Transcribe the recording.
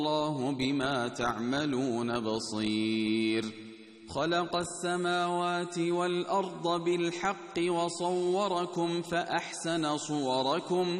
والله بما تعملون بصير خلق السماوات والأرض بالحق وصوركم فأحسن صوركم